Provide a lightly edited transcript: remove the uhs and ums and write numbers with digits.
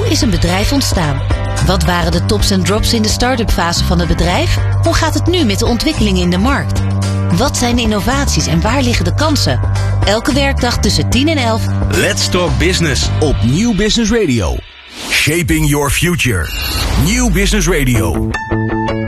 is een bedrijf ontstaan? Wat waren de tops en drops in de start-up fase van het bedrijf? Hoe gaat het nu met de ontwikkelingen in de markt? Wat zijn de innovaties en waar liggen de kansen? Elke werkdag tussen 10 en 11. Let's Talk Business op Nieuw Business Radio. Shaping your future. Nieuw Business Radio.